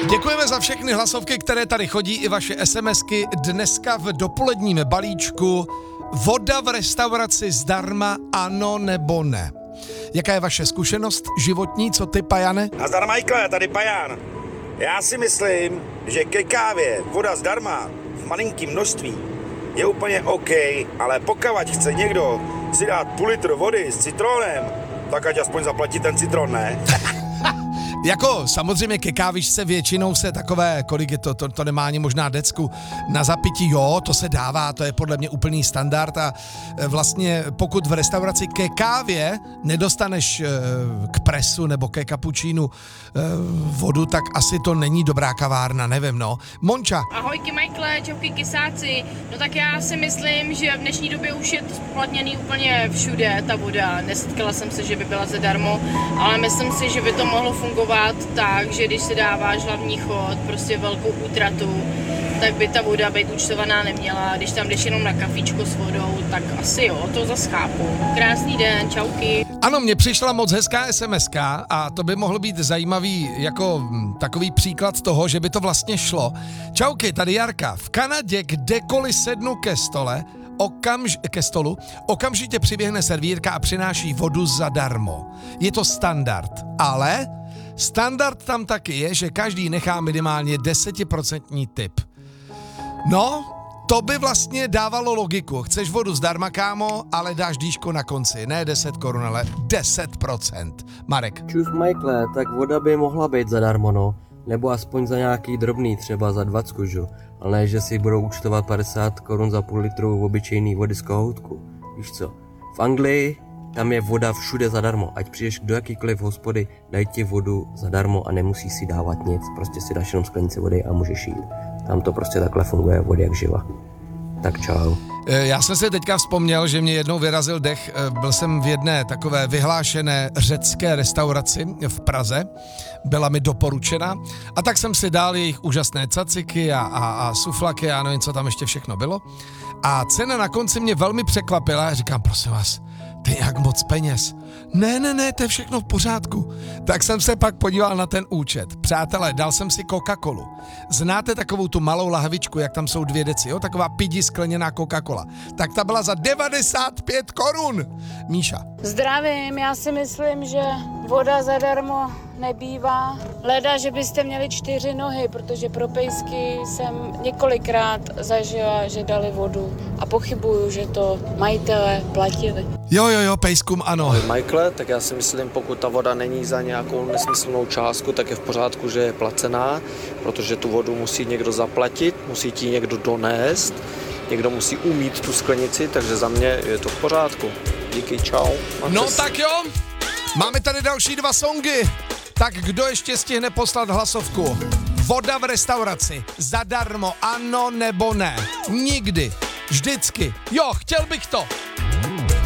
Děkujeme za všechny hlasovky, které tady chodí, i vaše SMSky. Dneska v dopoledním balíčku voda v restauraci zdarma, ano nebo ne? Jaká je vaše zkušenost životní, co ty, Pajane? Nazdar, Michael, tady Pajan. Já si myslím, že ke kávě voda zdarma v malinkém množství je úplně OK, ale pokud chce někdo si dát půl litr vody s citronem, tak ať aspoň zaplatí ten citron, ne? Jako samozřejmě ke kávičce většinou se takové, kolik je to nemá ani možná decku, na zapití, jo, to se dává, to je podle mě úplný standard a vlastně pokud v restauraci ke kávě nedostaneš k presu nebo ke kapučínu vodu, tak asi to není dobrá kavárna, nevím, no. Monča. Ahojky, Michael, čauky, kysáci. No tak já si myslím, že v dnešní době už je to spoplatněný úplně všude, ta voda. Nesetkala jsem se, že by byla zadarmo, ale myslím si, že by to mohlo fungovat tak, že když si dáváš hlavní chod, prostě velkou útratu, tak by ta voda být účtovaná neměla. Když tam jdeš jenom na kafíčko s vodou, tak asi jo, to zas chápu. Krásný den, čauky. Ano, mně přišla moc hezká SMSka a to by mohlo být zajímavý jako takový příklad toho, že by to vlastně šlo. Čauky, tady Jarka. V Kanadě kdekoliv sednu ke stolu, okamžitě přiběhne servírka a přináší vodu zadarmo. Je to standard, ale standard tam taky je, že každý nechá minimálně 10% tip. No, to by vlastně dávalo logiku. Chceš vodu zdarma, kámo, ale dáš dýško na konci. Ne 10 korun, ale 10%. Marek. Čus, Michael, tak voda by mohla být zadarmo, no. Nebo aspoň za nějaký drobný, třeba za 20, žu. Ale ne, že si budou účtovat 50 korun za půl litru obyčejný vody z kohoutku. Víš co? V Anglii tam je voda všude zadarmo. Ať přijdeš do jakýkoliv hospody, dají ti vodu zadarmo a nemusíš si dávat nic. Prostě si dáš jenom sklenici vody a můžeš jít. Tam to prostě takhle funguje, vody jak živa. Tak čau. Já jsem si teďka vzpomněl, že mě jednou vyrazil dech. Byl jsem v jedné takové vyhlášené řecké restauraci v Praze. Byla mi doporučena. A tak jsem si dal jejich úžasné caciky a suflaky a nevím, co tam ještě všechno bylo. A cena na konci mě velmi překvapila. Říkám, prosím vás, to je jak moc peněz. Ne, to je všechno v pořádku. Tak jsem se pak podíval na ten účet. Přátelé, dal jsem si Coca-Colu. Znáte takovou tu malou lahvičku, jak tam jsou 2 deci, jo? Taková pidi skleněná Coca-Cola. Tak ta byla za 95 korun. Míša. Zdravím, já si myslím, že voda zadarmo nebývá. Leda, že byste měli 4 nohy, protože pro pejsky jsem několikrát zažila, že dali vodu a pochybuju, že to majitelé platili. Jo, pejskům ano. Michael, tak já si myslím, pokud ta voda není za nějakou nesmyslnou částku, tak je v pořádku, že je placená, protože tu vodu musí někdo zaplatit, musí ti někdo donést, někdo musí umýt tu sklenici, takže za mě je to v pořádku. Díky, čau. No tak jo, máme tady další 2 songy. Tak kdo ještě stihne poslat hlasovku? Voda v restauraci, zadarmo, ano nebo ne? Nikdy, vždycky, jo, chtěl bych to.